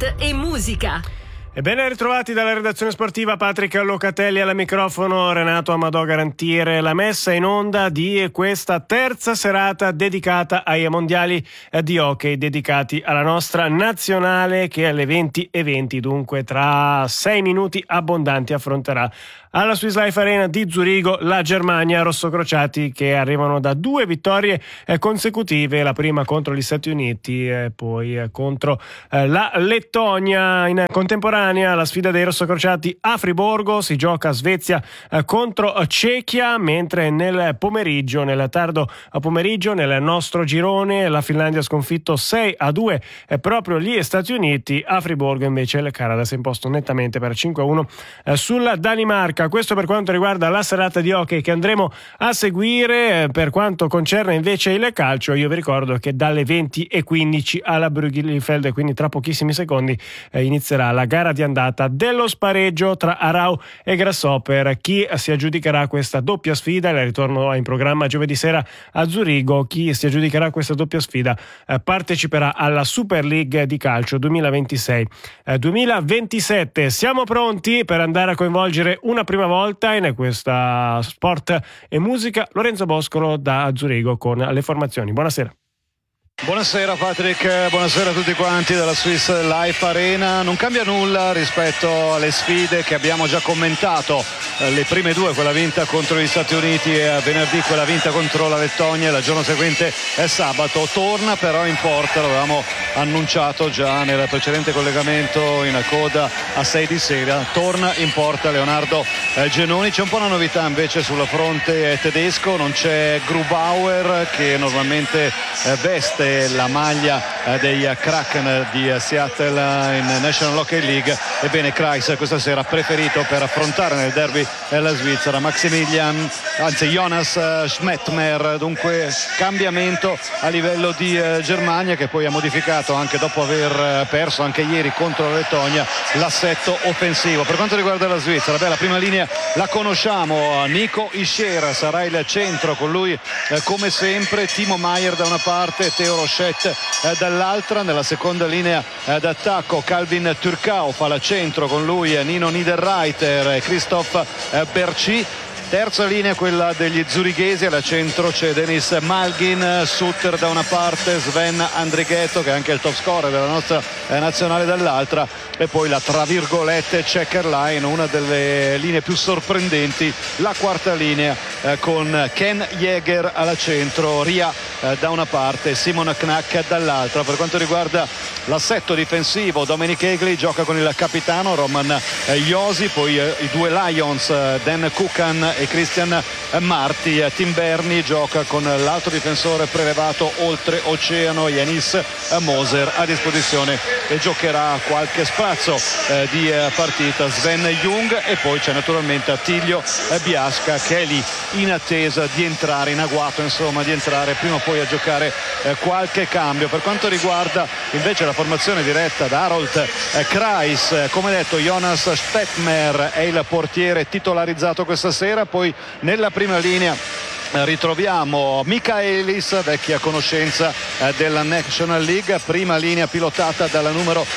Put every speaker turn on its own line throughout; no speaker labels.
sport e musica.
E ben ritrovati dalla redazione sportiva, Patrick Locatelli alla microfono, Renato Amadò garantire la messa in onda di questa terza serata dedicata ai mondiali di hockey, dedicati alla nostra nazionale che alle 20:20, dunque tra 6 minuti abbondanti, affronterà alla Swiss Life Arena di Zurigo la Germania, rossocrociati che arrivano da 2 vittorie consecutive, la prima contro gli Stati Uniti e poi contro la Lettonia. In contemporanea la sfida dei rossocrociati a Friburgo, si gioca Svezia contro Cechia, mentre nel pomeriggio, nel tardo pomeriggio, nel nostro girone la Finlandia ha sconfitto 6-2 proprio gli Stati Uniti. A Friburgo invece il Canada si è imposto nettamente per 5-1 sulla Danimarca. Questo per quanto riguarda la serata di hockey che andremo a seguire. Per quanto concerne invece il calcio, io vi ricordo che dalle 20:15 alla Bruggelifeld, quindi tra pochissimi secondi, inizierà la gara di andata dello spareggio tra Aarau e Grasshopper. Chi si aggiudicherà questa doppia sfida, il ritorno in programma giovedì sera a Zurigo, chi si aggiudicherà questa doppia sfida parteciperà alla Super League di calcio 2026-2027. Siamo pronti per andare a coinvolgere una prima volta in questa sport e musica Lorenzo Boscolo da Zurigo con le formazioni. Buonasera.
Buonasera Patrick, buonasera a tutti quanti dalla Swiss Life Arena. Non cambia nulla rispetto alle sfide che abbiamo già commentato, le prime due, quella vinta contro gli Stati Uniti e venerdì quella vinta contro la Lettonia, il giorno seguente è sabato. Torna però in porta, l'avevamo annunciato già nel precedente collegamento in coda a 6 di sera, torna in porta Leonardo Genoni. C'è un po' una novità invece sul fronte tedesco, non c'è Grubauer che normalmente veste la maglia dei Kraken di Seattle in National Hockey League. Ebbene Kreis questa sera ha preferito, per affrontare nel derby la Svizzera, Jonas Schmettmer. Dunque cambiamento a livello di Germania, che poi ha modificato, anche dopo aver perso anche ieri contro la Lettonia, l'assetto offensivo. Per quanto riguarda la Svizzera, la prima linea la conosciamo, Nico Hischier sarà il centro, con lui come sempre Timo Meier da una parte, Theo Rochette dall'altra. Nella seconda linea d'attacco Calvin Turcao fa la centro, con lui Nino Niederreiter e Christophe Berchi. Terza linea quella degli zurighesi, alla centro c'è Denis Malgin, Sutter da una parte, Sven Andrighetto che è anche il top scorer della nostra nazionale dall'altra, e poi la tra virgolette checker line, una delle linee più sorprendenti, la quarta linea con Ken Jäger alla centro, Ria da una parte, Simon Knack dall'altra. Per quanto riguarda l'assetto difensivo, Dominic Egli gioca con il capitano Roman Josi, poi i due Lions Dan Kukan e Christian Marti. Tim Berni gioca con l'altro difensore prelevato oltre oceano, Yanis Moser, a disposizione e giocherà qualche sprazzo di partita Sven Jung, e poi c'è naturalmente Attilio Biasca che è lì in attesa di entrare, in agguato insomma, di entrare prima o poi a giocare qualche cambio. Per quanto riguarda invece la formazione diretta da Harold Kreis, come detto Jonas Stettmer è il portiere titolarizzato questa sera. Poi nella prima linea ritroviamo Michaelis, vecchia conoscenza della National League, prima linea pilotata dalla numero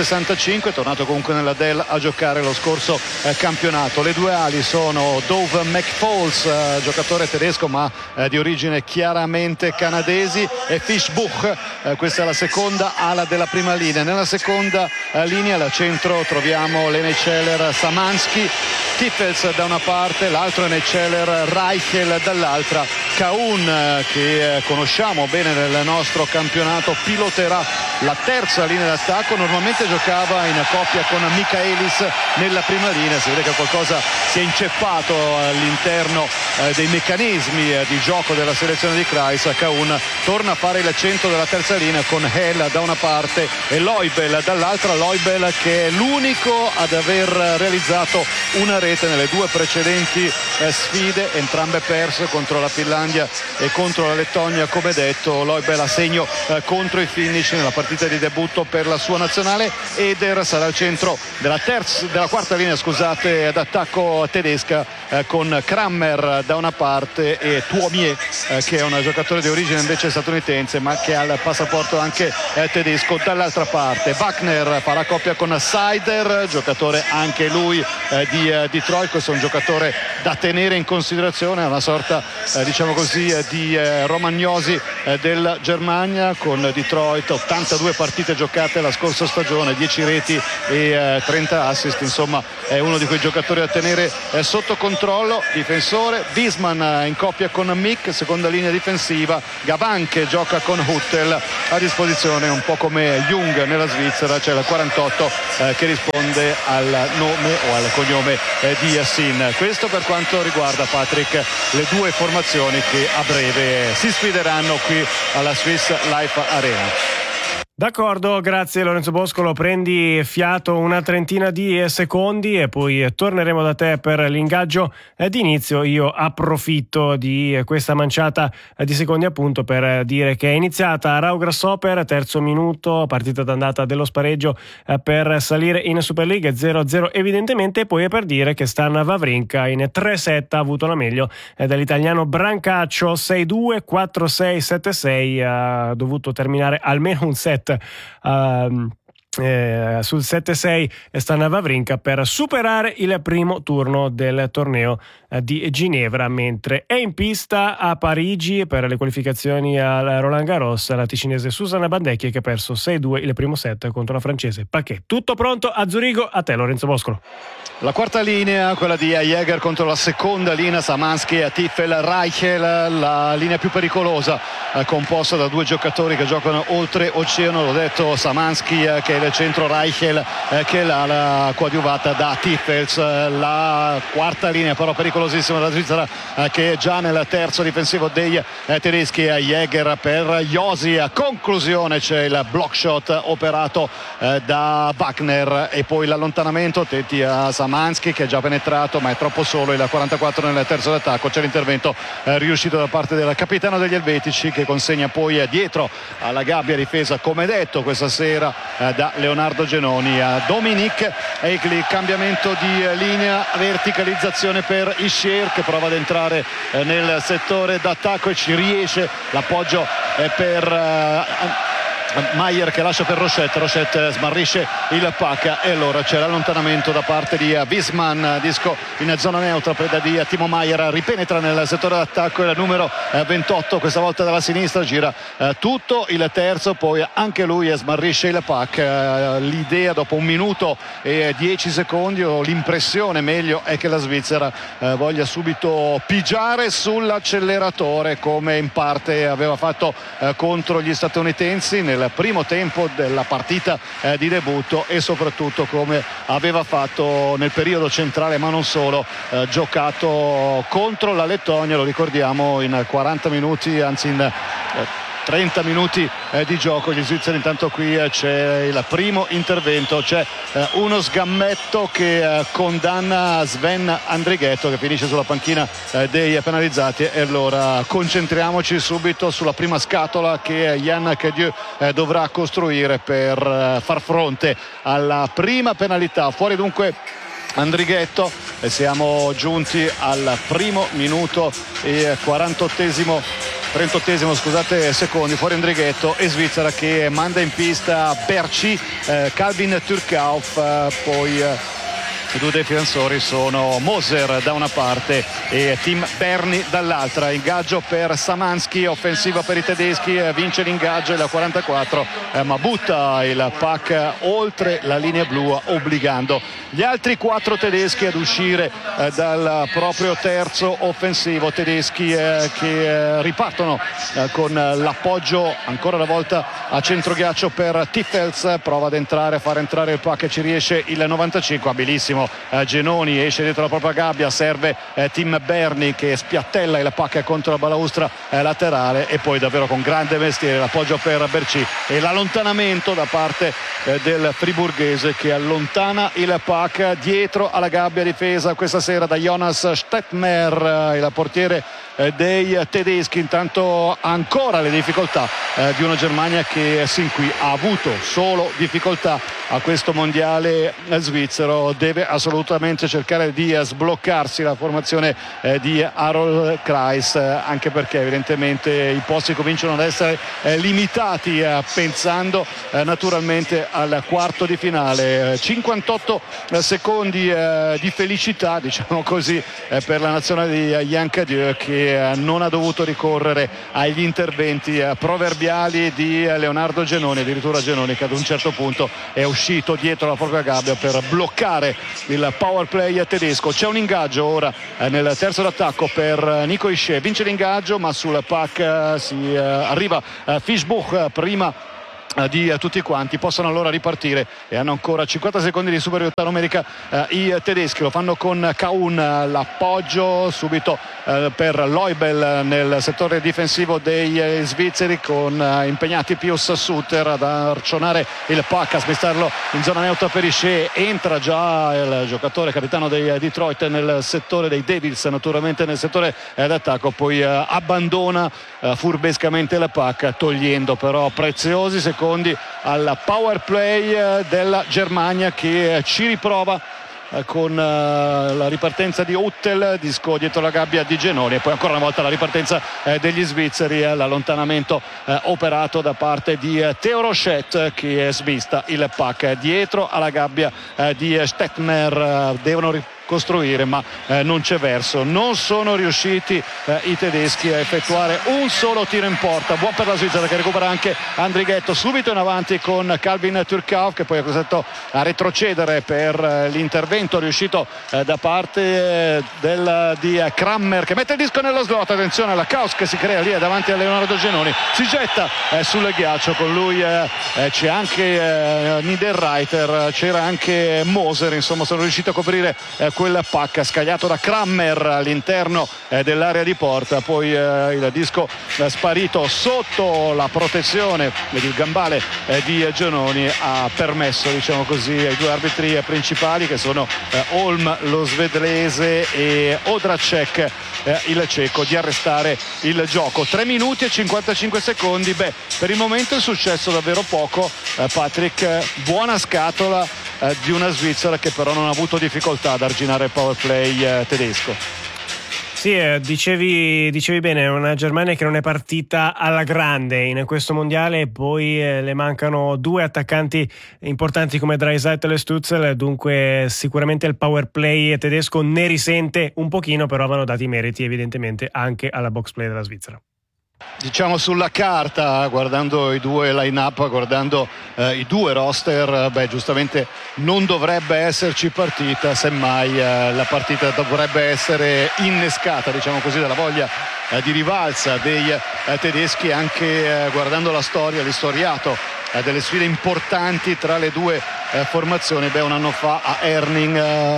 65, tornato comunque nella Dell a giocare lo scorso campionato. Le due ali sono Dove McFalls, giocatore tedesco ma di origine chiaramente canadesi, e Fischbuch, questa è la seconda ala della prima linea. Nella seconda linea, al centro, troviamo l'NHLer Samansky, Tiffels da una parte, l'altro NHLer Reichel dall'altra. Kaun, che conosciamo bene nel nostro campionato, piloterà la terza linea d'attacco. Normalmente giocava in coppia con Michaelis nella prima linea, si vede che qualcosa si è inceppato all'interno dei meccanismi di gioco della selezione di Kreis. Kaun torna a fare il centro della terza linea con Hell da una parte e Leubel dall'altra. Leubel che è l'unico ad aver realizzato una rete nelle due precedenti sfide, entrambe perse contro contro la Finlandia e contro la Lettonia. Come detto, Leubel a segno contro i finnici nella partita di debutto per la sua nazionale. Eder sarà al centro della quarta linea d'attacco tedesca, con Krammer da una parte e Tuomier, che è un giocatore di origine invece statunitense ma che ha il passaporto anche tedesco, dall'altra parte. Wagner farà coppia con Seider, giocatore anche lui di Detroit. Questo è un giocatore da tenere in considerazione, è una sorta diciamo così di Romagnosi del Germania, con Detroit 82 partite giocate la scorsa stagione, 10 reti e 30 assist. Insomma, è uno di quei giocatori da tenere sotto controllo. Difensore Wiesmann in coppia con Mick, seconda linea difensiva. Gavin che gioca con Huttel, a disposizione un po' come Jung nella Svizzera, c'è il 48 che risponde al nome o al cognome di Yassin. Questo per quanto riguarda, Patrick, le due formazioni che a breve si sfideranno qui alla Swiss Life Arena.
D'accordo, grazie Lorenzo Boscolo, prendi fiato una trentina di secondi e poi torneremo da te per l'ingaggio d'inizio. Io approfitto di questa manciata di secondi appunto per dire che è iniziata Rau Grasshopper, terzo minuto, partita d'andata dello spareggio per salire in Super League 0-0 evidentemente, e poi è per dire che Stan Wawrinka in 3-7 ha avuto la meglio dell'italiano Brancaccio, 6-2, 4-6, 7-6, ha dovuto terminare almeno un set sul 7-6 Stan Wawrinka per superare il primo turno del torneo di Ginevra, mentre è in pista a Parigi per le qualificazioni al Roland Garros la ticinese Susanna Bandecchi, che ha perso 6-2 il primo set contro la francese Paquet. Tutto pronto a Zurigo, a te Lorenzo Boscolo.
La quarta linea, quella di Jäger contro la seconda linea, Samansky, Tiffel, Reichel, la linea più pericolosa, composta da due giocatori che giocano oltre oceano. L'ho detto, Samansky che è il centro, Reichel che è la coadiuvata da Tiffels. La quarta linea però pericolosissima della Svizzera, che è già nel terzo difensivo dei tedeschi. Jäger per Josi, a conclusione c'è il block shot operato da Wagner e poi l'allontanamento, attenti a Samansky che è già penetrato ma è troppo solo, il 44 nel terzo d'attacco. C'è l'intervento riuscito da parte del capitano degli elvetici, che consegna poi dietro alla gabbia difesa, come detto questa sera da Leonardo Genoni, a Dominic Egli. Cambiamento di linea, verticalizzazione per Ischier che prova ad entrare nel settore d'attacco e ci riesce. L'appoggio per Maier che lascia per Rochette smarrisce il pack e allora c'è l'allontanamento da parte di Wiesmann. Disco in zona neutra, preda di Timo Maier, ripenetra nel settore d'attacco, il numero 28 questa volta dalla sinistra, gira tutto il terzo, poi anche lui smarrisce il pack. L'idea dopo 1 minuto e 10 secondi, o l'impressione meglio, è che la Svizzera voglia subito pigiare sull'acceleratore, come in parte aveva fatto contro gli statunitensi nel primo tempo della partita di debutto, e soprattutto come aveva fatto nel periodo centrale, ma non solo, giocato contro la Lettonia, lo ricordiamo, in 40 minuti, anzi in 30 minuti di gioco. Gli svizzeri intanto qui c'è il primo intervento, c'è uno sgammetto che condanna Sven Andrighetto, che finisce sulla panchina dei penalizzati, e allora concentriamoci subito sulla prima scatola che Yann Cadieux dovrà costruire per far fronte alla prima penalità. Fuori dunque Andrighetto e siamo giunti al primo minuto e 38esimo secondi. Fuori Andrighetto e Svizzera che manda in pista Berchi, Calvin Turkauf, poi i due difensori sono Moser da una parte e Tim Berni dall'altra. Ingaggio per Samansky, offensiva per i tedeschi, vince l'ingaggio il 44 ma butta il pack oltre la linea blu, obbligando gli altri 4 tedeschi ad uscire dal proprio terzo offensivo. Tedeschi che ripartono con l'appoggio ancora una volta a centroghiaccio per Tiffels, prova ad entrare, a far entrare il pack e ci riesce il 95, abilissimo Massimo Genoni esce dietro la propria gabbia, serve Tim Berni che spiattella il pacca contro la balaustra laterale, e poi davvero con grande mestiere l'appoggio per Berci e l'allontanamento da parte del friburghese, che allontana il pack dietro alla gabbia difesa questa sera da Jonas Stettmer, il portiere dei tedeschi. Intanto ancora le difficoltà di una Germania che sin qui ha avuto solo difficoltà a questo mondiale svizzero. Deve assolutamente cercare di sbloccarsi la formazione di Harold Kreis, anche perché evidentemente i posti cominciano ad essere limitati, pensando naturalmente al quarto di finale. 58 secondi di felicità, diciamo così, per la nazionale di Jan Cadieux, che non ha dovuto ricorrere agli interventi proverbiali di Leonardo Genoni, addirittura Genoni che ad un certo punto è uscito dietro la propria gabbia per bloccare il power play tedesco. C'è un ingaggio ora nel terzo d'attacco per Nico Hischier, vince l'ingaggio, ma sul pack si arriva Fischbuch prima di tutti quanti. Possono allora ripartire e hanno ancora 50 secondi di superiorità numerica i tedeschi. Lo fanno con Kaun, l'appoggio subito per Leubel nel settore difensivo dei svizzeri, con impegnati Pius Sutter ad arcionare il pack, a smistarlo in zona neutra per Hischier. Entra già il giocatore capitano dei Detroit nel settore dei Devils, naturalmente nel settore d'attacco, poi abbandona furbescamente il pack, togliendo però preziosi secondi al power play della Germania, che ci riprova con la ripartenza di Huttel, disco dietro la gabbia di Genoni, e poi ancora una volta la ripartenza degli svizzeri, l'allontanamento operato da parte di Theo Rochette, che smista il pack dietro alla gabbia di Stettmer. Devono costruire, ma non c'è verso. Non sono riusciti i tedeschi a effettuare un solo tiro in porta. Buon per la Svizzera, che recupera anche Andrighetto subito in avanti con Calvin Turkov, che poi è costretto a retrocedere per l'intervento riuscito da parte di Krammer, che mette il disco nello slot. Attenzione alla caos che si crea lì davanti a Leonardo Genoni, si getta sul ghiaccio. Con lui c'è anche Niederreiter, c'era anche Moser, insomma sono riusciti a coprire quel pack scagliato da Krammer all'interno dell'area di porta. Poi il disco sparito sotto la protezione, il gambale di Genoni ha permesso, diciamo così, ai due arbitri principali, che sono Holm, lo svedese, e Odracek, il ceco, di arrestare il gioco. 3 minuti e 55 secondi. Per il momento è successo davvero poco, Patrick. Buona scatola di una Svizzera che però non ha avuto difficoltà ad arginare il power play tedesco.
Sì, dicevi bene, una Germania che non è partita alla grande in questo mondiale, poi le mancano due attaccanti importanti come Draisaitl e Stützle, dunque sicuramente il power play tedesco ne risente un pochino, però vanno dati i meriti evidentemente anche alla box play della Svizzera.
Diciamo sulla carta, guardando i due line-up, guardando i due roster, giustamente non dovrebbe esserci partita, semmai la partita dovrebbe essere innescata, diciamo così, dalla voglia di rivalsa dei tedeschi, anche guardando la storia, l'istoriato delle sfide importanti tra le due formazioni. Un anno fa a Herning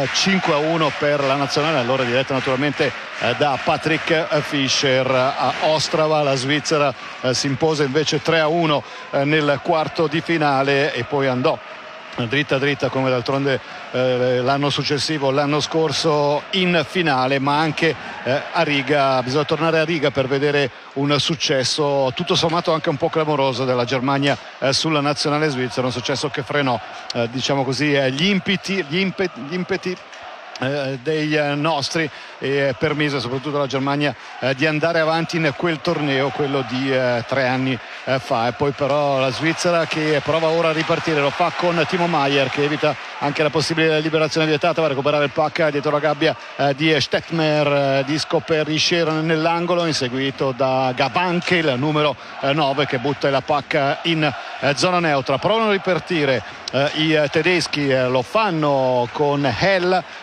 5-1 per la nazionale, allora diretta naturalmente da Patrick Fischer. A Ostrava la Svizzera si impose invece 3-1 nel quarto di finale, e poi andò dritta come d'altronde l'anno successivo, l'anno scorso, in finale. Ma anche a Riga, bisogna tornare a Riga per vedere un successo tutto sommato anche un po' clamoroso della Germania sulla nazionale svizzera, un successo che frenò diciamo così gli impeti dei nostri, e permise soprattutto alla Germania di andare avanti in quel torneo, quello di 3 anni fa. E poi però la Svizzera che prova ora a ripartire, lo fa con Timo Maier, che evita anche la possibile liberazione vietata, va a recuperare il pack dietro la gabbia di Stettmer, disco per Hischier nell'angolo, inseguito da Gabanke, il numero 9, che butta la pack in zona neutra. Provano a ripartire i tedeschi, lo fanno con Hell,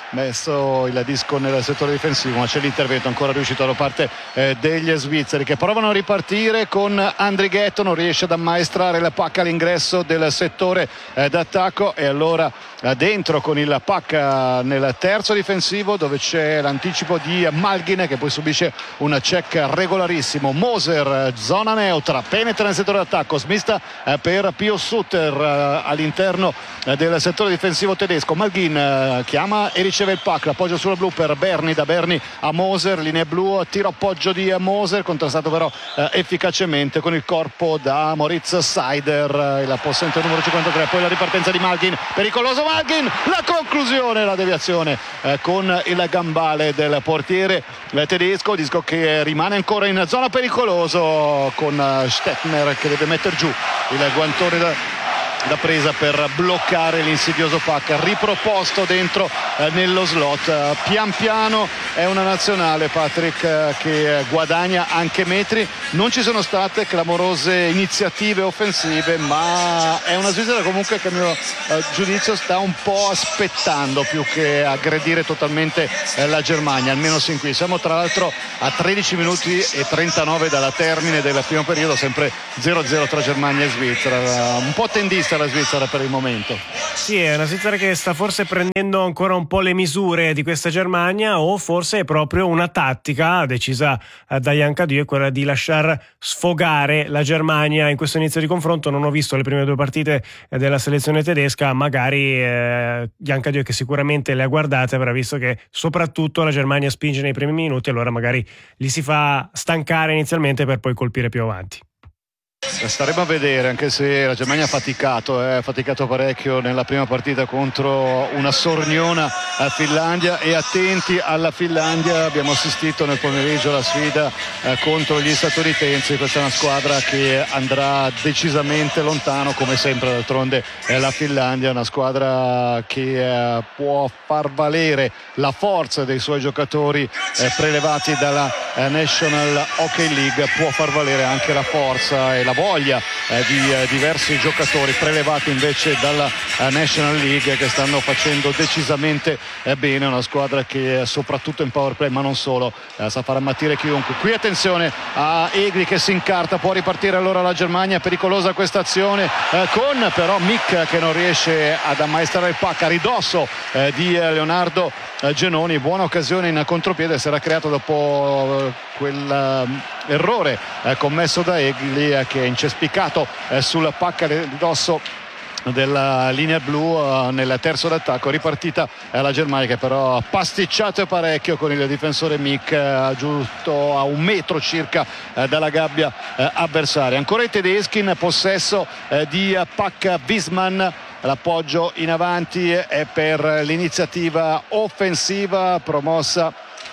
messo il disco nel settore difensivo, ma c'è l'intervento ancora riuscito da parte degli svizzeri che provano a ripartire con Andrighetto, non riesce ad ammaestrare la pacca all'ingresso del settore d'attacco, e allora dentro con il pacca nel terzo difensivo dove c'è l'anticipo di Malgin che poi subisce un check regolarissimo. Moser, zona neutra, penetra nel settore d'attacco, smista per Pio Sutter all'interno del settore difensivo tedesco. Malgin chiama e riceve il pack, l'appoggio sulla blu per Berni, da Berni a Moser, linea blu, tiro appoggio di Moser, contrastato però efficacemente con il corpo da Moritz Seider, il possente numero 53. Poi la ripartenza di Malgin, pericoloso Malgin, la conclusione, la deviazione con il gambale del portiere tedesco, disco che rimane ancora in zona pericoloso con Stettner che deve mettere giù il guantone da presa per bloccare l'insidioso pack riproposto dentro nello slot. Pian piano è una nazionale, Patrick, che guadagna anche metri. Non ci sono state clamorose iniziative offensive, ma è una Svizzera comunque che a mio giudizio sta un po' aspettando più che aggredire totalmente la Germania, almeno sin qui. Siamo tra l'altro a 13 minuti e 39 dalla termine del primo periodo, sempre 0-0 tra Germania e Svizzera. Un po' tendista la Svizzera per il momento.
Sì, è una Svizzera che sta forse prendendo ancora un po' le misure di questa Germania, o forse è proprio una tattica decisa da Jan Cadieu, quella di lasciar sfogare la Germania in questo inizio di confronto. Non ho visto le prime due partite della selezione tedesca, magari Jan Cadieu, che sicuramente le ha guardate, avrà visto che soprattutto la Germania spinge nei primi minuti, allora magari li si fa stancare inizialmente per poi colpire più avanti.
Staremo a vedere, anche se la Germania ha faticato parecchio nella prima partita contro una sorniona a Finlandia, e attenti alla Finlandia. Abbiamo assistito nel pomeriggio alla sfida contro gli statunitensi. Questa è una squadra che andrà decisamente lontano, come sempre. D'altronde la Finlandia è una squadra che può far valere la forza dei suoi giocatori prelevati dalla National Hockey League, può far valere anche la forza e la voglia di diversi giocatori prelevati invece dalla National League, che stanno facendo decisamente bene. Una squadra che soprattutto in power play, ma non solo, sa far ammattire chiunque. Qui attenzione a Egli che si incarta, può ripartire allora la Germania. Pericolosa questa azione con però Mick che non riesce ad ammaestrare il pack a ridosso di Leonardo Genoni. Buona occasione in contropiede si era creato dopo quell'errore commesso da Egli, che è incespicato sul pack a ridosso della linea blu nel terzo d'attacco. Ripartita la Germania, che però ha pasticciato parecchio con il difensore Mick giusto a un metro circa dalla gabbia avversaria. Ancora i tedeschi in possesso di pack Wiesmann. L'appoggio in avanti è per l'iniziativa offensiva promossa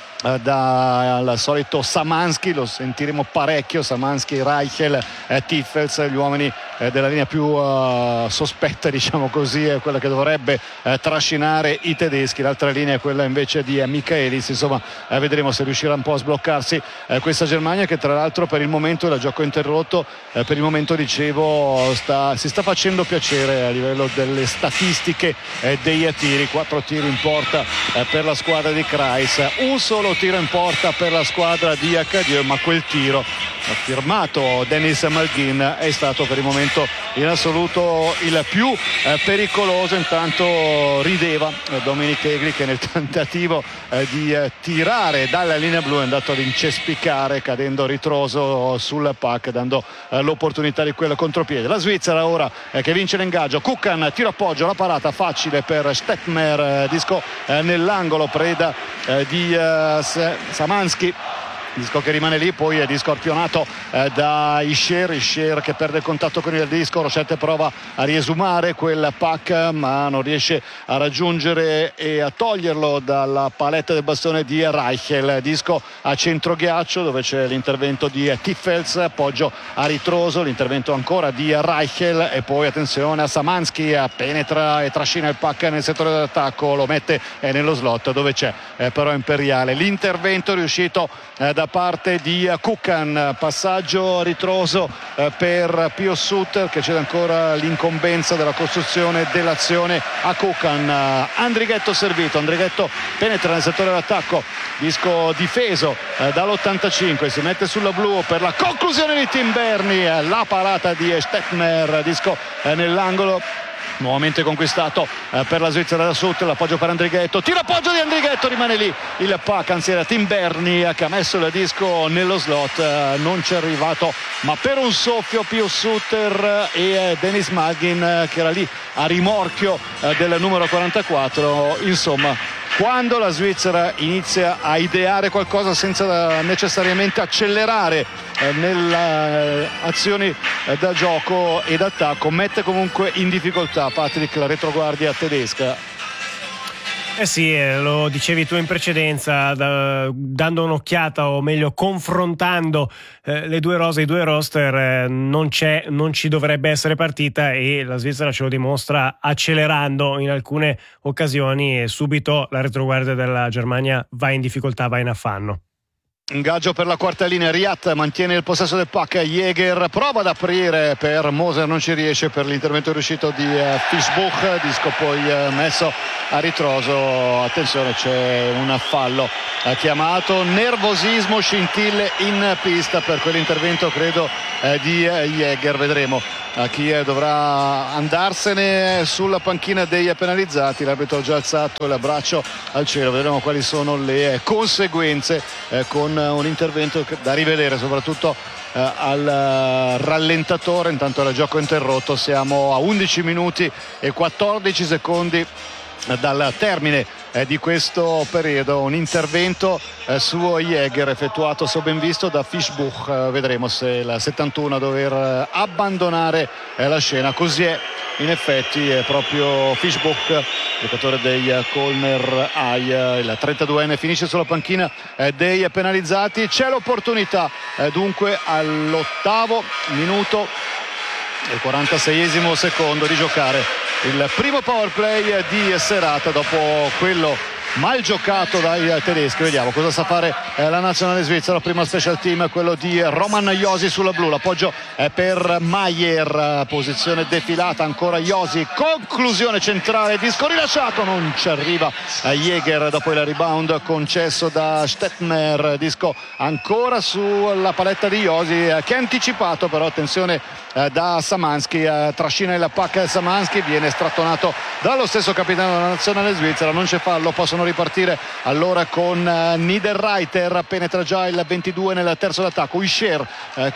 dal solito Samansky. Lo sentiremo parecchio, Samansky, Reichel, Tiffels, gli uomini della linea più sospetta, diciamo così, è quella che dovrebbe trascinare i tedeschi. L'altra linea è quella invece di Michaelis. Insomma, vedremo se riuscirà un po' a sbloccarsi questa Germania, che tra l'altro per il momento, da gioco interrotto, per il momento dicevo si sta facendo piacere a livello delle statistiche dei tiri. 4 tiri in porta per la squadra di Kreis, un solo tiro in porta per la squadra di Cadieu, ma quel tiro firmato Dennis Malgin è stato per il momento in assoluto il più pericoloso. Intanto rideva Dominic Egli, che nel tentativo di tirare dalla linea blu è andato ad incespicare, cadendo a ritroso sul pack, dando l'opportunità di quel contropiede. La Svizzera ora che vince l'ingaggio. Kukan, tiro appoggio, la parata facile per Stettner, disco nell'angolo, preda di Samansky. Disco che rimane lì, poi è disco arpionato da Isher che perde il contatto con il disco. Rochette prova a riesumare quel pack, ma non riesce a raggiungere e a toglierlo dalla paletta del bastone di Reichel. Disco a centro ghiaccio, dove c'è l'intervento di Tiffels, appoggio a ritroso, l'intervento ancora di Reichel, e poi attenzione a Samansky, penetra e trascina il pack nel settore dell'attacco, lo mette nello slot dove c'è però Imperiale. L'intervento riuscito da da parte di Kukan. Passaggio ritroso per Pio Sutter, che cede ancora l'incombenza della costruzione dell'azione a Kukan. Andrighetto servito, Andrighetto penetra nel settore dell'attacco, disco difeso dall'85, si mette sulla blu per la conclusione di Tim Berni, la parata di Stettner, disco nell'angolo nuovamente conquistato per la Svizzera da Sutter. L'appoggio per Andrighetto, tiro appoggio di Andrighetto, rimane lì il puck, anzi era Tim Berni che ha messo il disco nello slot, non ci è arrivato ma per un soffio Pio Sutter e Denis Malgin che era lì a rimorchio del numero 44. Insomma, quando la Svizzera inizia a ideare qualcosa senza necessariamente accelerare nelle azioni da gioco e d'attacco, mette comunque in difficoltà, Patrick, la retroguardia tedesca.
Sì, lo dicevi tu in precedenza, dando un'occhiata, o meglio confrontando le due rose, i due roster, non ci dovrebbe essere partita, e la Svizzera ce lo dimostra accelerando in alcune occasioni, e subito la retroguardia della Germania va in difficoltà, va in affanno.
Ingaggio per la quarta linea, Riat mantiene il possesso del puck, Jäger prova ad aprire per Moser, non ci riesce per l'intervento riuscito di Fischbuch, disco poi messo a ritroso. Attenzione, c'è un fallo chiamato, nervosismo, scintille in pista per quell'intervento credo di Jäger. Vedremo chi dovrà andarsene sulla panchina dei penalizzati. L'arbitro ha già alzato il braccio al cielo, vedremo quali sono le conseguenze con un intervento da rivedere soprattutto al rallentatore. Intanto il gioco interrotto, siamo a 11 minuti e 14 secondi dal termine di questo periodo. Un intervento su Jäger effettuato, so ben visto, da Fischbuch. Vedremo se il 71 a dover abbandonare la scena. Così è, in effetti è proprio Fischbuch, giocatore dei Colner Haie. Il 32enne finisce sulla panchina dei penalizzati. C'è l'opportunità dunque all'8° minuto e 46esimo secondo di giocare il primo power play di serata dopo quello mal giocato dai tedeschi. Vediamo cosa sa fare la nazionale svizzera. Prima special team, quello di Roman Josi sulla blu, l'appoggio per Maier, posizione defilata, ancora Josi, conclusione centrale, disco rilasciato, non ci arriva Jäger dopo il rebound concesso da Stettner, disco ancora sulla paletta di Josi che ha anticipato, però attenzione da Samansky, trascina il puck Samansky, viene strattonato dallo stesso capitano della nazionale svizzera. Non c'è fallo, possono ripartire allora con Niederreiter, penetra già il 22 nel terzo d'attacco. Ischer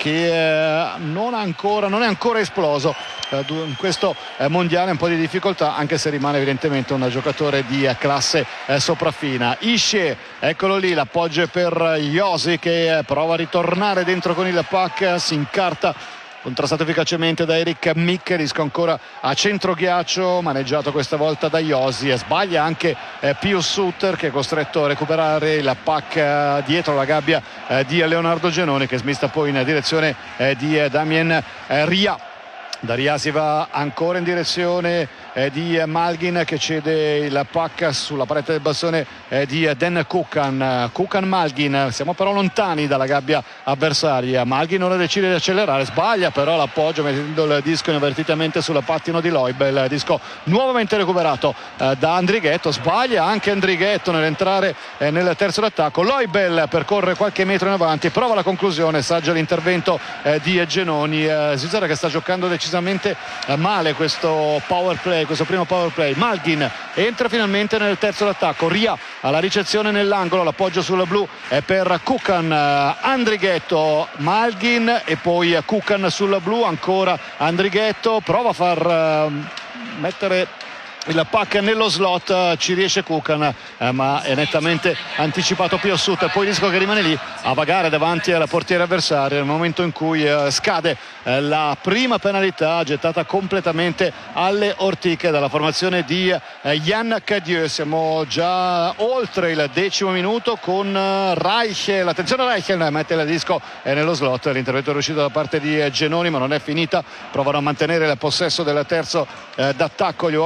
che non è ancora esploso in questo mondiale, un po' di difficoltà, anche se rimane evidentemente un giocatore di classe sopraffina. Ischer, eccolo lì, l'appoggio per Josi che prova a ritornare dentro con il puck, si incarta, contrastato efficacemente da Eric Mick, disco ancora a centro ghiaccio, maneggiato questa volta da Josi, e sbaglia anche Pio Sutter che è costretto a recuperare il puck dietro la gabbia di Leonardo Genoni, che smista poi in direzione di Damien Ria. Da Ria si va ancora in direzione di Malgin che cede il puck sulla parete del bastone di Dan Kukan. Malgin, siamo però lontani dalla gabbia avversaria. Malgin ora decide di accelerare, sbaglia però l'appoggio mettendo il disco inavvertitamente sul pattino di Leubel, disco nuovamente recuperato da Andrighetto, sbaglia anche Andrighetto nell'entrare nel terzo d'attacco. Leubel percorre qualche metro in avanti, prova la conclusione, saggia l'intervento di Genoni. Svizzera che sta giocando decisamente male questo power play, questo primo power play. Malgin entra finalmente nel terzo d'attacco, Ria alla ricezione nell'angolo, l'appoggio sulla blu è per Kukan, Andrighetto, Malgin e poi Kukan sulla blu, ancora Andrighetto, prova a far mettere il puck nello slot, ci riesce Kukan ma è nettamente anticipato Pio Sutter, poi disco che rimane lì a vagare davanti alla portiere avversaria nel momento in cui scade la prima penalità gettata completamente alle ortiche dalla formazione di Yann Cadieux. Siamo già oltre il 10° minuto con Reichel, attenzione Reichel, mette il disco nello slot, l'intervento è riuscito da parte di Genoni ma non è finita, provano a mantenere il possesso del terzo d'attacco gli uomini di Aaron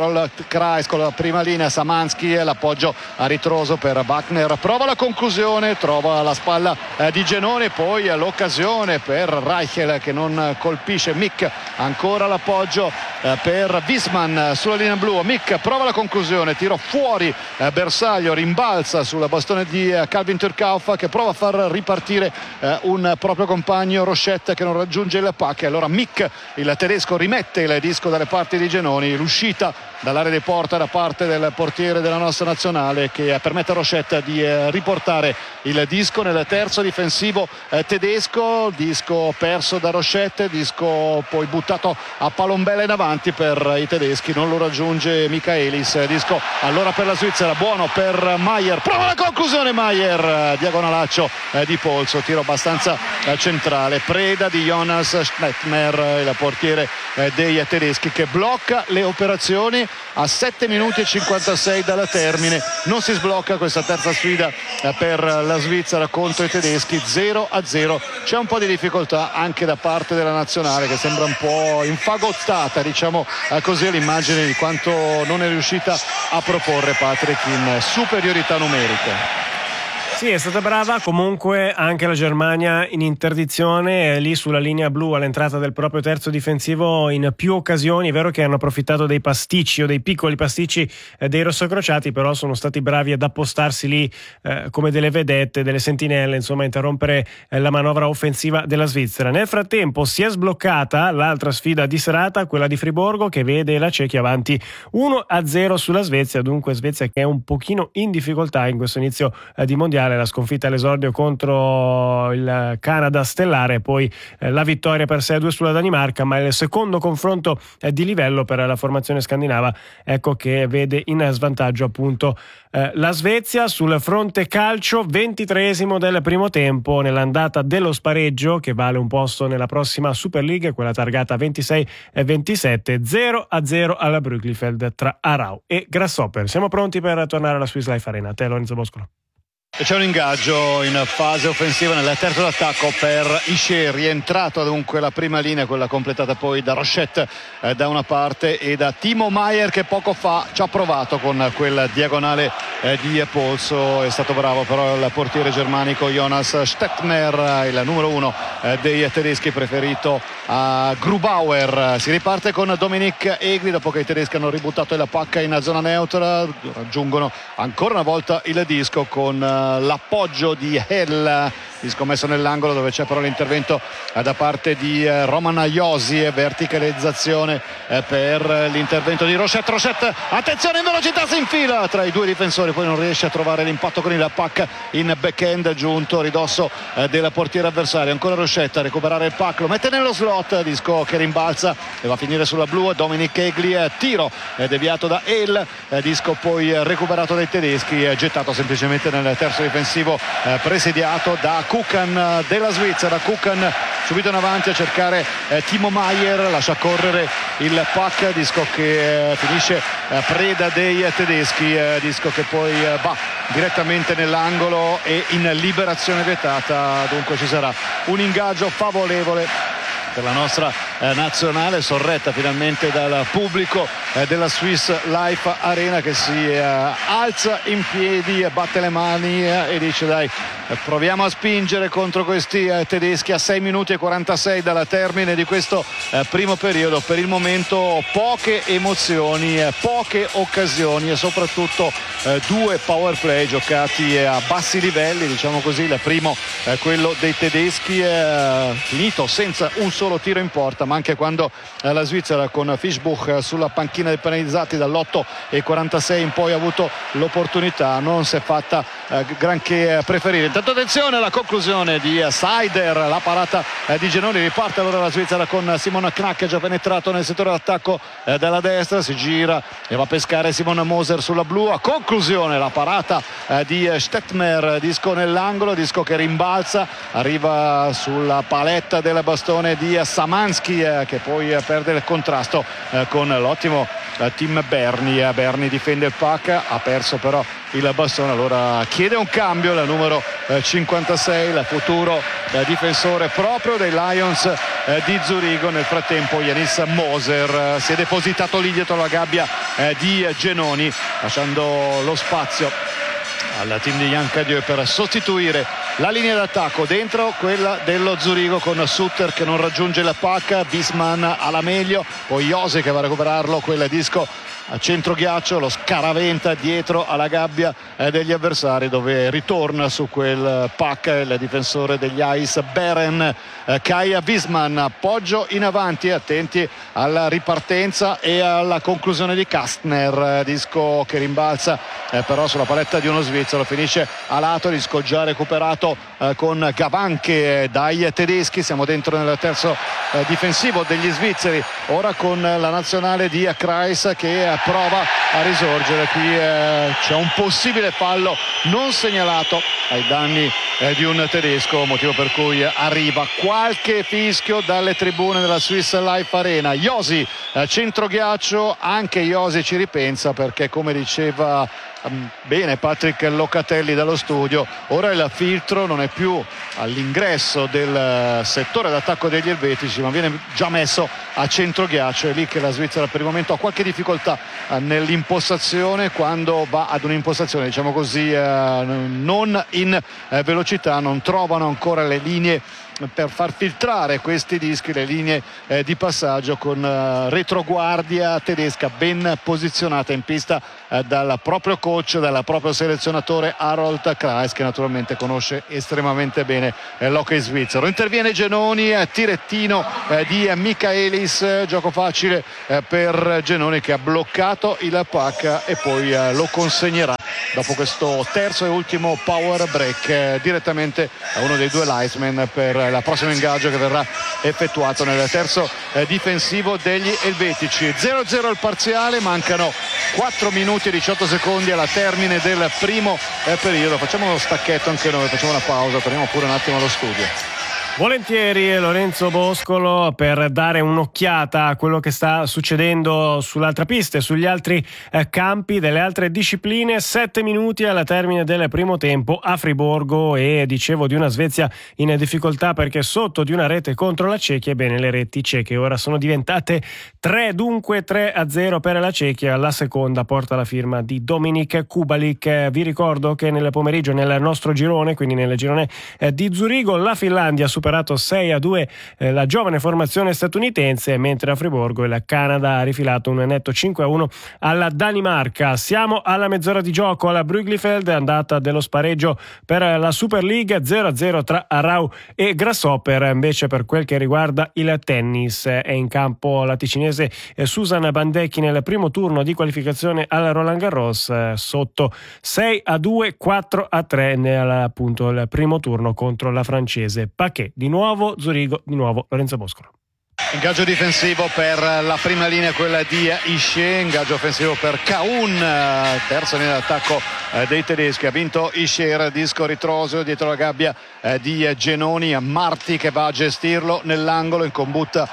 Carol Kreis con la prima linea, Samansky, l'appoggio a ritroso per Wagner, prova la conclusione, trova la spalla di Genoni, poi l'occasione per Reichel che non colpisce. Mick ancora l'appoggio per Wisman sulla linea blu, Mick prova la conclusione, tiro fuori, Bersaglio rimbalza sulla bastone di Calvin Turkauf che prova a far ripartire un proprio compagno, Rochette, che non raggiunge il pack. Allora Mick, il tedesco, rimette il disco dalle parti di Genoni, l'uscita dall'area di porta da parte del portiere della nostra nazionale che permette a Rochette di riportare il disco nel terzo difensivo tedesco, disco perso da Rochette, disco poi buttato a palombella in avanti per i tedeschi, non lo raggiunge Michaelis, disco allora per la Svizzera, buono per Maier, prova la conclusione Maier, diagonalaccio di polso, tiro abbastanza centrale, preda di Jonas Stettmer, il portiere dei tedeschi, che blocca le operazioni a 7 minuti e 56 dal termine. Non si sblocca questa terza sfida per la Svizzera contro i tedeschi, 0-0. C'è un po' di difficoltà anche da parte della nazionale che sembra un po' infagottata, diciamo così, l'immagine di quanto non è riuscita a proporre Patrick in superiorità numerica.
Sì, è stata brava comunque anche la Germania in interdizione, lì sulla linea blu all'entrata del proprio terzo difensivo in più occasioni. È vero che hanno approfittato dei pasticci o dei piccoli pasticci dei rossocrociati, però sono stati bravi ad appostarsi lì come delle vedette, delle sentinelle, insomma, a interrompere la manovra offensiva della Svizzera. Nel frattempo si è sbloccata l'altra sfida di serata, quella di Friburgo, che vede la Cechia avanti 1-0 sulla Svezia, dunque Svezia che è un pochino in difficoltà in questo inizio di mondiale. La sconfitta all'esordio contro il Canada stellare, poi la vittoria per 6-2 sulla Danimarca, ma il secondo confronto di livello per la formazione scandinava, ecco che vede in svantaggio appunto la Svezia. Sul fronte calcio, 23esimo del primo tempo nell'andata dello spareggio che vale un posto nella prossima Super League, quella targata 26-27, 0-0 alla Brücklifeld tra Arau e Grasshopper. Siamo pronti per tornare alla Swiss Life Arena. A te Lorenzo Boscolo.
E c'è un ingaggio in fase offensiva nel terzo d'attacco per Isché, rientrato dunque la prima linea, quella completata poi da Rochette da una parte e da Timo Maier che poco fa ci ha provato con quel diagonale di polso. È stato bravo però il portiere germanico Jonas Stettmer, il numero 1 dei tedeschi, preferito a Grubauer. Si riparte con Dominik Egli dopo che i tedeschi hanno ributtato la pacca in zona neutra, raggiungono ancora una volta il disco con l'appoggio di Hell, disco messo nell'angolo dove c'è però l'intervento da parte di Roman Josi, verticalizzazione per l'intervento di Rochette, attenzione, in velocità si infila tra i due difensori, poi non riesce a trovare l'impatto con il pack in backhand giunto a ridosso del portiere avversario. Ancora Rochette a recuperare il pack, lo mette nello slot, disco che rimbalza e va a finire sulla blu. Dominik Egli, tiro deviato da Hell, disco poi recuperato dai tedeschi, gettato semplicemente nel terzo difensivo presidiato da Kukan della Svizzera. Kukan subito in avanti a cercare Timo Maier, lascia correre il pack, disco che finisce preda dei tedeschi, disco che poi va direttamente nell'angolo e in liberazione vietata. Dunque ci sarà un ingaggio favorevole per la nostra nazionale, sorretta finalmente dal pubblico della Swiss Life Arena che si alza in piedi, batte le mani e dice dai, proviamo a spingere contro questi tedeschi a 6 minuti e 46 dal termine di questo primo periodo. Per il momento poche emozioni, poche occasioni e soprattutto due power play giocati a bassi livelli, diciamo così. Il primo quello dei tedeschi, finito senza un solo tiro in porta, ma anche quando la Svizzera con Fischbuch sulla panchina dei penalizzati dall'8:46 in poi ha avuto l'opportunità, non si è fatta granché preferire. Intanto attenzione alla conclusione di Seider, la parata di Genoni, riparte allora la Svizzera con Simon Knack, già penetrato nel settore d'attacco dalla destra, si gira e va a pescare Simon Moser sulla blu. A conclusione la parata di Stettmer, disco nell'angolo, disco che rimbalza, arriva sulla paletta del bastone di Samansky che poi perde il contrasto con l'ottimo Tim Berni. Berni difende il puck, ha perso però il bastone, allora chiede un cambio la numero 56, il futuro difensore proprio dei Lions di Zurigo. Nel frattempo Yanis Moser si è depositato lì dietro la gabbia di Genoni, lasciando lo spazio al team di Jan Cadieux per sostituire la linea d'attacco dentro quella dello Zurigo, con Sutter che non raggiunge la puck, Wiesmann alla meglio, poi Josi che va a recuperarlo, quel disco a centro ghiaccio, lo scaraventa dietro alla gabbia degli avversari, dove ritorna su quel puck il difensore degli Ice Beren, Kai Wiesmann. Appoggio in avanti, attenti alla ripartenza e alla conclusione di Kastner, disco che rimbalza però sulla paletta di uno svizzero, finisce a lato, disco già recuperato con Gavanche dai tedeschi. Siamo dentro nel terzo difensivo degli svizzeri, ora con la nazionale di Kreis che prova a risorgere. Qui c'è un possibile fallo non segnalato ai danni di un tedesco, motivo per cui arriva qualche fischio dalle tribune della Swiss Life Arena. Josi centroghiaccio, anche Josi ci ripensa, perché come diceva bene Patrick Locatelli dallo studio, ora il filtro non è più all'ingresso del settore d'attacco degli elvetici, ma viene già messo a centroghiaccio. È lì che la Svizzera per il momento ha qualche difficoltà nell'impostazione, quando va ad un'impostazione diciamo così non in velocità, non trovano ancora le linee per far filtrare questi dischi, le linee di passaggio, con retroguardia tedesca ben posizionata in pista dal proprio coach, dal proprio selezionatore Harold Kreis, che naturalmente conosce estremamente bene l'hockey svizzero. Interviene Genoni, tirettino di Michaelis, gioco facile per Genoni che ha bloccato il puck e poi lo consegnerà dopo questo terzo e ultimo power break direttamente a uno dei due linesmen per la prossima ingaggio che verrà effettuato nel terzo difensivo degli elvetici. 0-0 il parziale, mancano 4 minuti e 18 secondi alla termine del primo periodo. Facciamo uno stacchetto anche noi, facciamo una pausa, torniamo pure un attimo allo studio.
Volentieri Lorenzo Boscolo, per dare un'occhiata a quello che sta succedendo sull'altra pista e sugli altri campi delle altre discipline. 7 minuti alla termine del primo tempo a Friburgo, e dicevo di una Svezia in difficoltà perché sotto di una rete contro la Cechia. Ebbene, le reti ceche ora sono diventate 3, dunque 3-0 per la Cechia. La seconda porta la firma di Dominik Kubalik. Vi ricordo che nel pomeriggio nel nostro girone, quindi nel girone di Zurigo, la Finlandia ha superato 6-2 la giovane formazione statunitense, mentre a Friburgo il Canada ha rifilato un netto 5-1 alla Danimarca. Siamo alla mezz'ora di gioco alla Brüglifeld, andata dello spareggio per la Super League, 0-0 tra Aarau e Grasshopper. Invece per quel che riguarda il tennis è in campo la ticinese Susan Bandecchi nel primo turno di qualificazione al Roland Garros, sotto 6-2, 4-3 appunto il primo turno contro la francese Paquet. Di nuovo Zurigo, di nuovo Lorenzo Boscolo.
Ingaggio difensivo per la prima linea, quella di Ische, ingaggio offensivo per Kaun, terza linea d'attacco dei tedeschi. Ha vinto Ische, disco ritroso dietro la gabbia di Genoni, Marti che va a gestirlo nell'angolo in combutta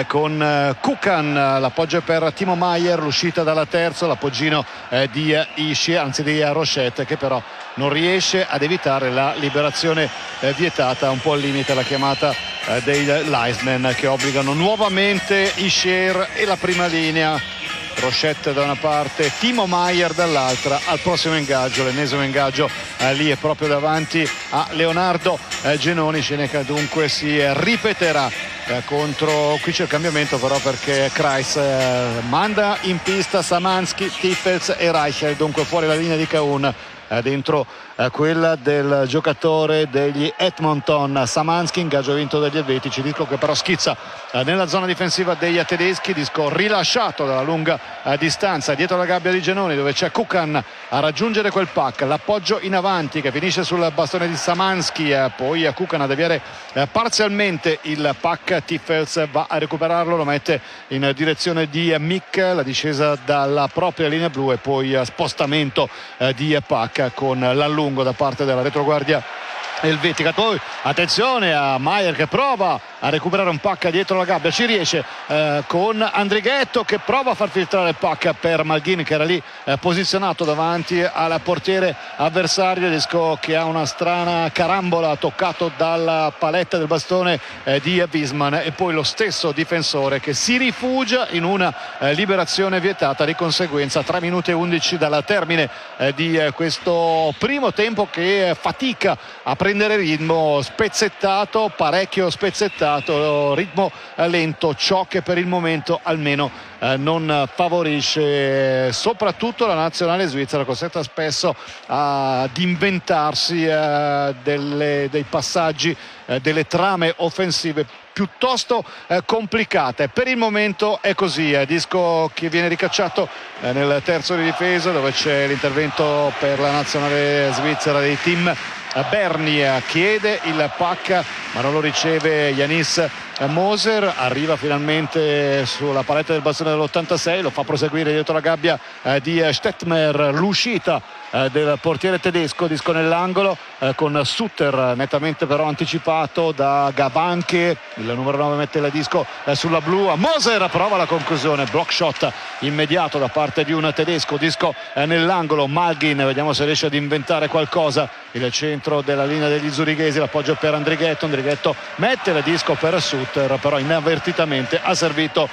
con Kukan. L'appoggio per Timo Maier, l'uscita dalla terza, l'appoggino di Ische, anzi di Rochette, che però non riesce ad evitare la liberazione vietata, un po' al limite la chiamata dei linesmen che obbligano nuovamente Ischer e la prima linea, Rochette da una parte, Timo Maier dall'altra, al prossimo ingaggio, l'ennesimo ingaggio lì è proprio davanti a Leonardo Genoni, scena che dunque si ripeterà contro, qui c'è il cambiamento però perché Kreis manda in pista Samansky, Tiffels e Reichel, dunque fuori la linea di Kaun, dentro quella del giocatore degli Edmonton Samansky, ingaggio vinto dagli elvetici, disco che però schizza nella zona difensiva degli tedeschi, disco rilasciato dalla lunga distanza dietro la gabbia di Genoni, dove c'è Kukan a raggiungere quel puck, l'appoggio in avanti che finisce sul bastone di Samansky, poi Kukan a deviare parzialmente il puck, Tiffels va a recuperarlo, lo mette in direzione di Mick, la discesa dalla propria linea blu e poi spostamento di puck con l'allungo da parte della retroguardia elvetica. Poi attenzione a Maier che prova a recuperare un pacca dietro la gabbia, ci riesce con Andrighetto che prova a far filtrare il pacca per Malghin che era lì posizionato davanti al portiere avversario. Disco che ha una strana carambola, toccato dalla paletta del bastone di Wiesmann, e poi lo stesso difensore che si rifugia in una liberazione vietata. Di conseguenza 3 minuti e 11 dal termine di questo primo tempo che fatica a prendere ritmo, spezzettato, parecchio spezzettato, ritmo lento, ciò che per il momento almeno non favorisce soprattutto la nazionale svizzera, costretta spesso ad inventarsi dei passaggi, delle trame offensive piuttosto complicate. Per il momento è così, Disco che viene ricacciato nel terzo di difesa, dove c'è l'intervento per la nazionale svizzera dei team. Berni chiede il pacca ma non lo riceve Yanis Moser, arriva finalmente sulla paletta del bastone dell'86, lo fa proseguire dietro la gabbia di Stettmer, l'uscita del portiere tedesco, Disco nell'angolo con Sutter nettamente però anticipato da Gabanche, il numero 9 mette il Disco sulla blu, Moser prova la conclusione, block shot immediato da parte di un tedesco, Disco nell'angolo, Malghin, vediamo se riesce ad inventare qualcosa, il centro della linea degli zurighesi, l'appoggio per Andrighetto mette il Disco per Sutter, però inavvertitamente ha servito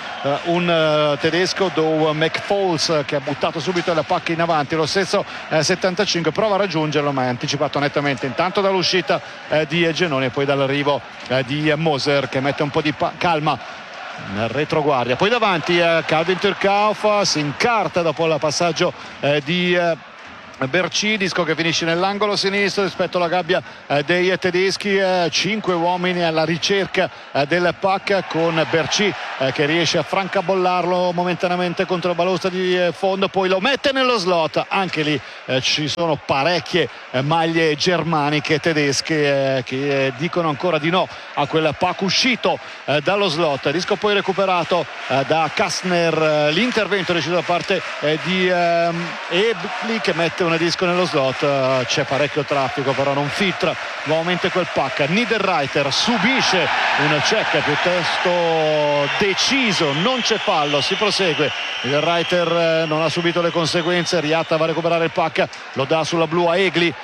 un tedesco, Dow McFalls, che ha buttato subito la pacca in avanti, lo stesso 75 prova a raggiungerlo ma è anticipato nettamente intanto dall'uscita di Genoni e poi dall'arrivo di Moser che mette un po' di calma nel retroguardia. Poi davanti Calvin Turkauf si incarta dopo il passaggio di Berci, Disco che finisce nell'angolo sinistro rispetto alla gabbia dei tedeschi, 5 uomini alla ricerca del pack con Berci che riesce a francabollarlo momentaneamente contro la balaustra di fondo, poi lo mette nello slot, anche lì ci sono parecchie maglie germaniche tedesche che dicono ancora di no a quel pack uscito dallo slot. Disco poi recuperato da Kastner, l'intervento riuscito da parte di Ebli che mette un Disco nello slot, c'è parecchio traffico però non filtra nuovamente quel pack. Niederreiter subisce un check piuttosto deciso, non c'è fallo, si prosegue. Niederreiter non ha subito le conseguenze, Riatta va a recuperare il pack, lo dà sulla blu a Egli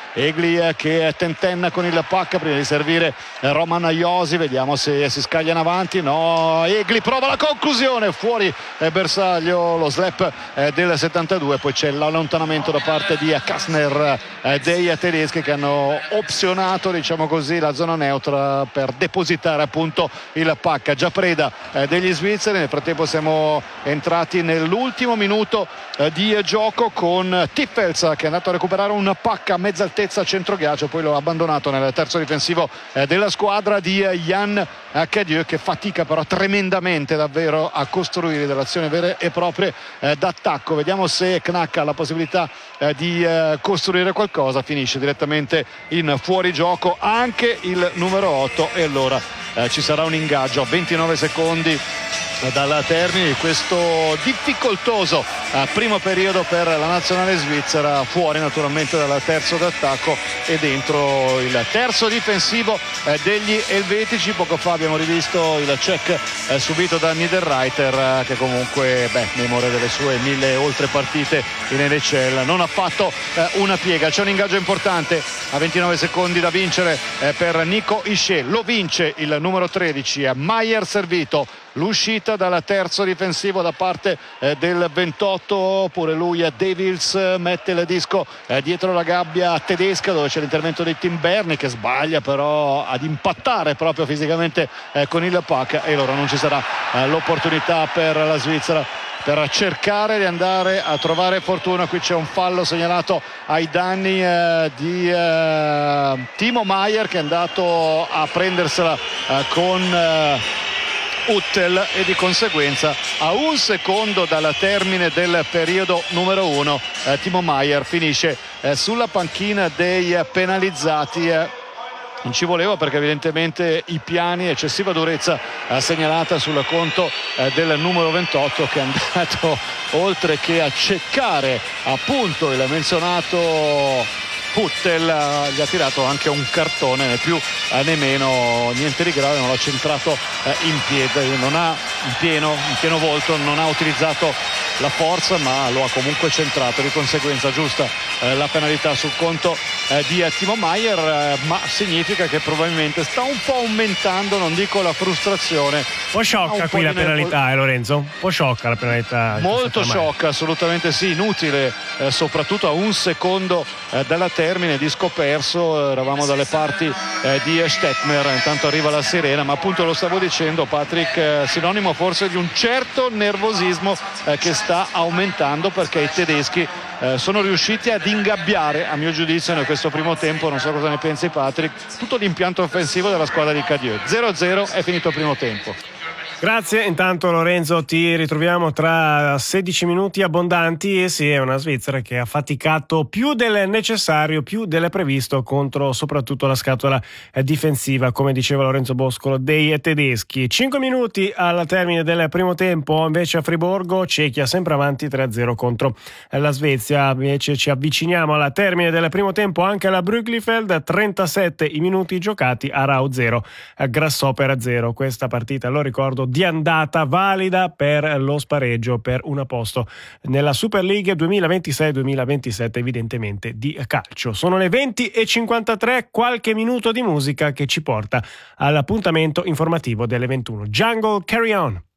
che tentenna con il pack prima di servire Roman Iosi, vediamo se si scaglia in avanti, no, Egli prova la conclusione, fuori bersaglio, lo slap del 72, poi c'è l'allontanamento da parte di Kastner dei tedeschi che hanno opzionato, diciamo così, la zona neutra per depositare appunto il pack. Già preda degli svizzeri. Nel frattempo siamo entrati nell'ultimo minuto di gioco con Tiffels che è andato a recuperare un pack a mezza altezza a centroghiaccio, poi lo ha abbandonato nel terzo difensivo della squadra di Jan Cadieux, che fatica però tremendamente davvero a costruire delle azioni vere e proprie d'attacco. Vediamo se Knack ha la possibilità di costruire qualcosa, finisce direttamente in fuorigioco anche il numero 8 e allora ci sarà un ingaggio a 29 secondi dal termine di questo difficoltoso primo periodo per la nazionale svizzera, fuori naturalmente dal terzo d'attacco e dentro il terzo difensivo degli elvetici. Poco fa abbiamo rivisto il check subito da Niederreiter che comunque memore delle sue 1000 oltre partite in NHL non ha fatto una piega. C'è un ingaggio importante a 29 secondi da vincere per Nico Hischier, lo vince il numero 13 Maier servito, l'uscita dal terzo difensivo da parte del 28, pure lui Devils mette il Disco dietro la gabbia tedesca dove c'è l'intervento di Tim Berni che sbaglia però ad impattare proprio fisicamente con il puck e allora non ci sarà l'opportunità per la Svizzera per cercare di andare a trovare fortuna. Qui c'è un fallo segnalato ai danni di Timo Maier che è andato a prendersela con Uttel e di conseguenza a un secondo dal termine del periodo numero 1 Timo Maier finisce sulla panchina dei penalizzati. Non ci voleva perché evidentemente i piani, eccessiva durezza segnalata sul conto del numero 28 che è andato oltre che a cercare appunto il menzionato Huttel gli ha tirato anche un cartone, né più né meno, niente di grave, non l'ha centrato in piede, non ha in pieno volto, non ha utilizzato la forza, ma lo ha comunque centrato, di conseguenza giusta la penalità sul conto di Timo Maier, ma significa che probabilmente sta un po' aumentando, non dico la frustrazione.
Un po' sciocca qui la penalità, Lorenzo? Un po' sciocca la penalità.
Molto sciocca, assolutamente sì, inutile, soprattutto a un secondo dalla termine, disco perso, eravamo dalle parti di Stettmer, intanto arriva la sirena, ma appunto lo stavo dicendo, Patrick, sinonimo forse di un certo nervosismo che sta aumentando, perché i tedeschi sono riusciti ad ingabbiare, a mio giudizio, in questo primo tempo, non so cosa ne pensi Patrick, tutto l'impianto offensivo della squadra di Cadieux. 0-0 è finito il primo tempo.
Grazie, intanto Lorenzo ti ritroviamo tra 16 minuti abbondanti. E sì, è una Svizzera che ha faticato più del necessario, più del previsto contro soprattutto la scatola difensiva, come diceva Lorenzo Boscolo, dei tedeschi. 5 minuti al termine del primo tempo, invece a Friburgo, Cechia sempre avanti 3-0 contro la Svezia. Invece ci avviciniamo al termine del primo tempo anche alla Brücklifeld, 37 i minuti giocati, Aarau 0, Grasshopper 0. Questa partita, lo ricordo, di andata valida per lo spareggio per un posto nella Super League 2026-2027, evidentemente di calcio. Sono le 20:53, qualche minuto di musica che ci porta all'appuntamento informativo delle 21. Jungle Carry On.